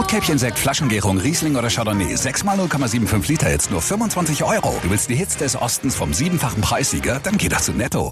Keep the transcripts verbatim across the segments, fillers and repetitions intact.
Rotkäppchen-Sekt, Flaschengärung, Riesling oder Chardonnay. sechs mal null Komma fünfundsiebzig Liter, jetzt nur fünfundzwanzig Euro. Du willst die Hits des Ostens vom siebenfachen Preissieger? Dann geh doch zu Netto.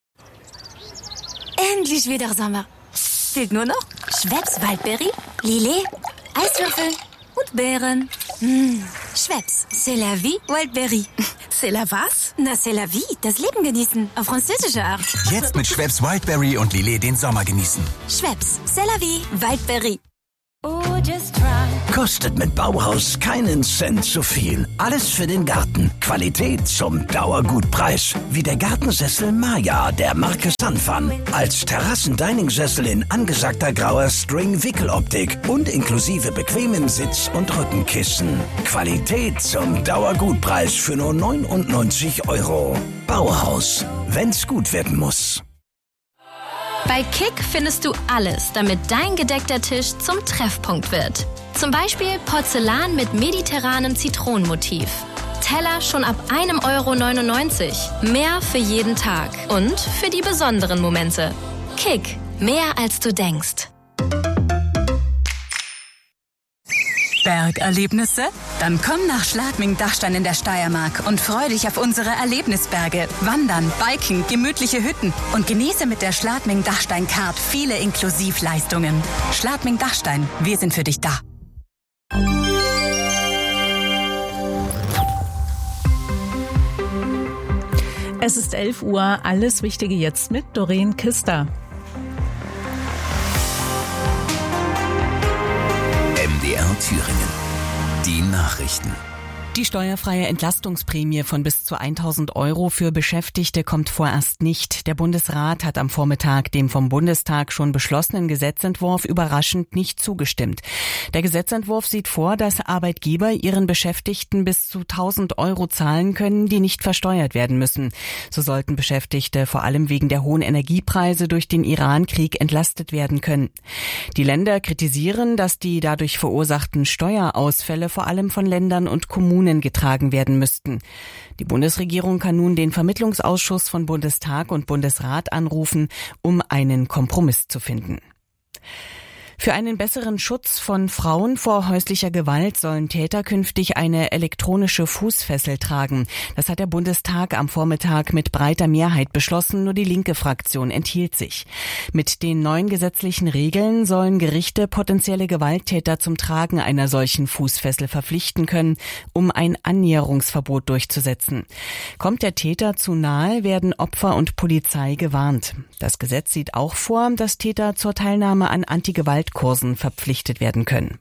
Endlich wieder Sommer. Fehlt nur noch Schweppes Waldberry, Lillet, Eiswürfel und Beeren. Mmh. Schweppes, c'est la vie, Waldberry. C'est la was? Na, c'est la vie, das Leben genießen, auf französische Art. Jetzt mit Schweppes Wildberry und Lillet den Sommer genießen. Schweppes, c'est la vie, Waldberry. Oh, just try. Kostet mit Bauhaus keinen Cent zu viel. Alles für den Garten. Qualität zum Dauergutpreis. Wie der Gartensessel Maya der Marke Sanfan. Als Terrassen-Dining-Sessel in angesagter grauer String-Wickeloptik und inklusive bequemem Sitz- und Rückenkissen. Qualität zum Dauergutpreis für nur neunundneunzig Euro. Bauhaus. Wenn's gut werden muss. Bei Kick findest du alles, damit dein gedeckter Tisch zum Treffpunkt wird. Zum Beispiel Porzellan mit mediterranem Zitronenmotiv. Teller schon ab einem Euro neunundneunzig. Mehr für jeden Tag und für die besonderen Momente. Kick, mehr als du denkst. Bergerlebnisse? Dann komm nach Schladming-Dachstein in der Steiermark und freu dich auf unsere Erlebnisberge. Wandern, Biken, gemütliche Hütten und genieße mit der Schladming-Dachstein-Card viele Inklusivleistungen. Schladming-Dachstein, wir sind für dich da. Es ist elf Uhr, alles Wichtige jetzt mit Doreen Kister. M D R Thüringen. Die Nachrichten. Die steuerfreie Entlastungsprämie von bis zu tausend Euro für Beschäftigte kommt vorerst nicht. Der Bundesrat hat am Vormittag dem vom Bundestag schon beschlossenen Gesetzentwurf überraschend nicht zugestimmt. Der Gesetzentwurf sieht vor, dass Arbeitgeber ihren Beschäftigten bis zu tausend Euro zahlen können, die nicht versteuert werden müssen. So sollten Beschäftigte vor allem wegen der hohen Energiepreise durch den Iran-Krieg entlastet werden können. Die Länder kritisieren, dass die dadurch verursachten Steuerausfälle vor allem von Ländern und Kommunen getragen werden müssten. Die Bundesregierung kann nun den Vermittlungsausschuss von Bundestag und Bundesrat anrufen, um einen Kompromiss zu finden. Für einen besseren Schutz von Frauen vor häuslicher Gewalt sollen Täter künftig eine elektronische Fußfessel tragen. Das hat der Bundestag am Vormittag mit breiter Mehrheit beschlossen, nur die linke Fraktion enthielt sich. Mit den neuen gesetzlichen Regeln sollen Gerichte potenzielle Gewalttäter zum Tragen einer solchen Fußfessel verpflichten können, um ein Annäherungsverbot durchzusetzen. Kommt der Täter zu nahe, werden Opfer und Polizei gewarnt. Das Gesetz sieht auch vor, dass Täter zur Teilnahme an Antigewalt Kursen verpflichtet werden können.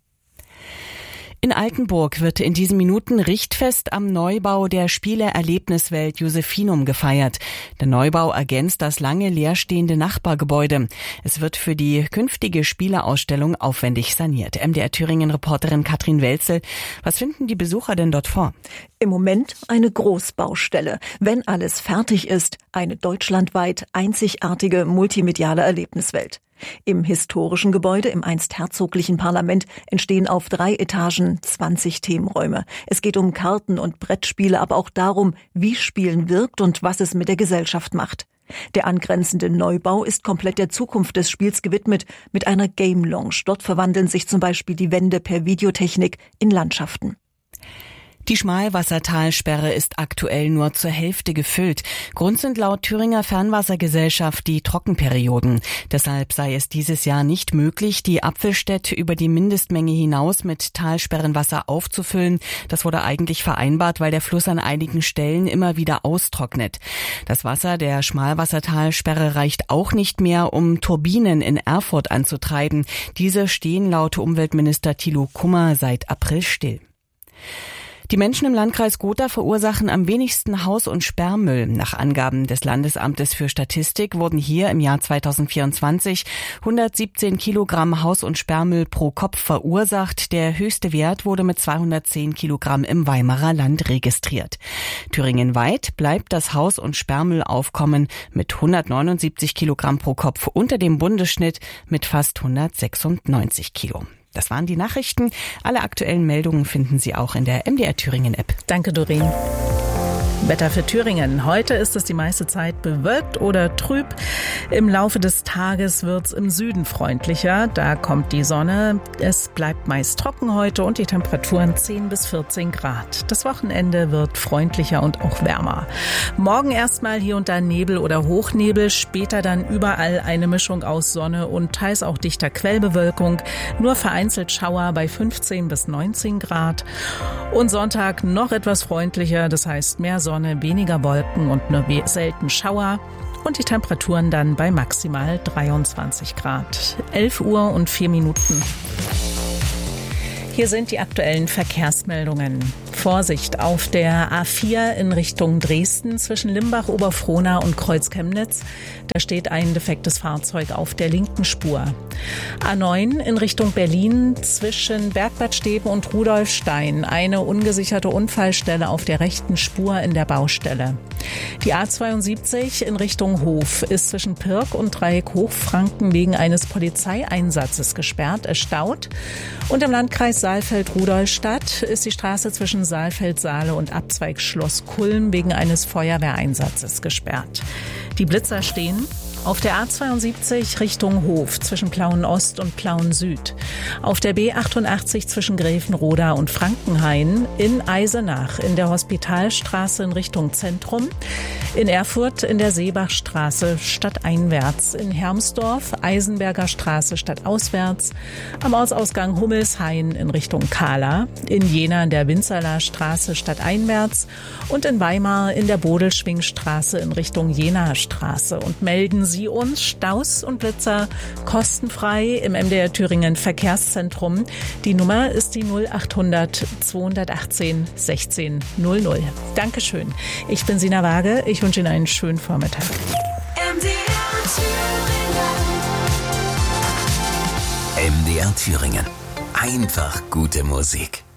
In Altenburg wird in diesen Minuten Richtfest am Neubau der Spiele-Erlebniswelt Josephinum gefeiert. Der Neubau ergänzt das lange leerstehende Nachbargebäude. Es wird für die künftige Spieleausstellung aufwendig saniert. M D R Thüringen-Reporterin Katrin Welzel, was finden die Besucher denn dort vor? Im Moment eine Großbaustelle. Wenn alles fertig ist, eine deutschlandweit einzigartige multimediale Erlebniswelt. Im historischen Gebäude im einst herzoglichen Parlament entstehen auf drei Etagen zwanzig Themenräume. Es geht um Karten und Brettspiele, aber auch darum, wie Spielen wirkt und was es mit der Gesellschaft macht. Der angrenzende Neubau ist komplett der Zukunft des Spiels gewidmet, mit einer Game Lounge. Dort verwandeln sich zum Beispiel die Wände per Videotechnik in Landschaften. Die Schmalwassertalsperre ist aktuell nur zur Hälfte gefüllt. Grund sind laut Thüringer Fernwassergesellschaft die Trockenperioden. Deshalb sei es dieses Jahr nicht möglich, die Apfelstädt über die Mindestmenge hinaus mit Talsperrenwasser aufzufüllen. Das wurde eigentlich vereinbart, weil der Fluss an einigen Stellen immer wieder austrocknet. Das Wasser der Schmalwassertalsperre reicht auch nicht mehr, um Turbinen in Erfurt anzutreiben. Diese stehen laut Umweltminister Thilo Kummer seit April still. Die Menschen im Landkreis Gotha verursachen am wenigsten Haus- und Sperrmüll. Nach Angaben des Landesamtes für Statistik wurden hier im Jahr zweitausendvierundzwanzig hundertsiebzehn Kilogramm Haus- und Sperrmüll pro Kopf verursacht. Der höchste Wert wurde mit zweihundertzehn Kilogramm im Weimarer Land registriert. Thüringenweit bleibt das Haus- und Sperrmüllaufkommen mit hundertneunundsiebzig Kilogramm pro Kopf unter dem Bundesschnitt mit fast hundertsechsundneunzig Kilo. Das waren die Nachrichten. Alle aktuellen Meldungen finden Sie auch in der M D R Thüringen App. Danke, Doreen. Wetter für Thüringen. Heute ist es die meiste Zeit bewölkt oder trüb. Im Laufe des Tages wird es im Süden freundlicher. Da kommt die Sonne. Es bleibt meist trocken heute und die Temperaturen zehn bis vierzehn Grad. Das Wochenende wird freundlicher und auch wärmer. Morgen erstmal hier und da Nebel oder Hochnebel. Später dann überall eine Mischung aus Sonne und teils auch dichter Quellbewölkung. Nur vereinzelt Schauer bei fünfzehn bis neunzehn Grad. Und Sonntag noch etwas freundlicher. Das heißt mehr Sonne. Sonne, weniger Wolken und nur selten Schauer und die Temperaturen dann bei maximal dreiundzwanzig Grad. elf Uhr und vier Minuten. Hier sind die aktuellen Verkehrsmeldungen. Vorsicht auf der A vier in Richtung Dresden zwischen Limbach, Oberfrohna und Kreuz-Chemnitz. Da steht ein defektes Fahrzeug auf der linken Spur. A neun in Richtung Berlin zwischen Bergbad Steben und Rudolfstein. Eine ungesicherte Unfallstelle auf der rechten Spur in der Baustelle. Die A zweiundsiebzig in Richtung Hof ist zwischen Pirk und Dreieck Hochfranken wegen eines Polizeieinsatzes gesperrt. Es staut. Und im Landkreis Saalfeld-Rudolstadt ist die Straße zwischen Saalfeld-Saale und Abzweig Schloss Kulm wegen eines Feuerwehreinsatzes gesperrt. Die Blitzer stehen auf der A zweiundsiebzig Richtung Hof zwischen Plauen Ost und Plauen Süd. Auf der B achtundachtzig zwischen Gräfenroda und Frankenhain. In Eisenach in der Hospitalstraße in Richtung Zentrum. In Erfurt in der Seebachstraße stadteinwärts. In Hermsdorf Eisenberger Straße stadtauswärts. Am Ortsausgang Hummelshain in Richtung Kahla. In Jena in der Winzerler Straße stadteinwärts. Und in Weimar in der Bodelschwingstraße in Richtung Jenaer Straße. Und melden Sie uns Staus und Blitzer kostenfrei im M D R Thüringen Verkehrszentrum. Die Nummer ist die null achthundert zweihundertachtzehn sechzehn null null. Dankeschön. Ich bin Sina Waage. Ich wünsche Ihnen einen schönen Vormittag. M D R Thüringen. M D R Thüringen. Einfach gute Musik.